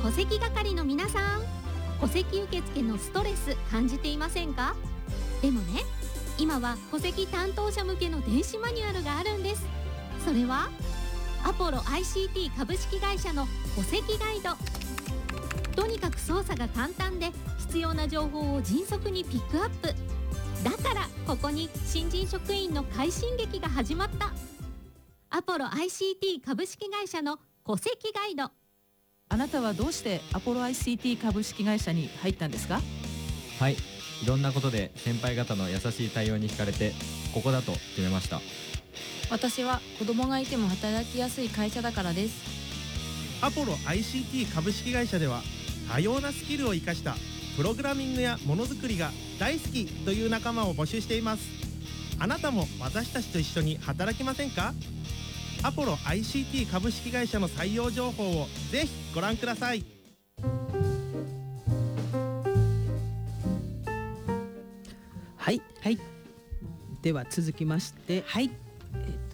戸籍係の皆さん、戸籍受付のストレス感じていませんか？でもね、今は戸籍担当者向けの電子マニュアルがあるんです。それはアポロ ICT 株式会社の戸籍ガイド。とにかく操作が簡単で、必要な情報を迅速にピックアップ。だからここに新人職員の快進撃が始まった。アポロ ICT 株式会社の戸籍ガイド。 あなたはどうしてアポロ ICT 株式会社に入ったんですか？ はい、いろんなことで先輩方の優しい対応に惹かれて、ここだと決めました。 私は子供がいても働きやすい会社だからです。 アポロ ICT 株式会社では、多様なスキルを生かしたプログラミングやものづくりが大好きという仲間を募集しています。あなたも私たちと一緒に働きませんか？アポロ ICT 株式会社の採用情報をぜひご覧ください。 はい、はい、では続きまして、 はい、